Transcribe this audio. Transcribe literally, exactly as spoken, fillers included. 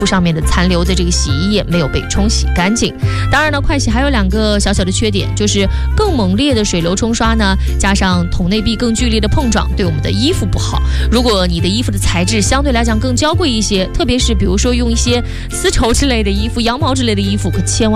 上面的残留的这个洗衣液没有被冲洗干净。当然呢，快洗还有两个小小的缺点，就是更猛烈的水流冲刷呢，加上桶内壁更剧烈的碰撞，对我们的衣服不好。如果你的衣服的材质相对来讲更娇贵一些，特别是比如说用一些丝绸之类的衣服、羊毛之类的衣服，可千万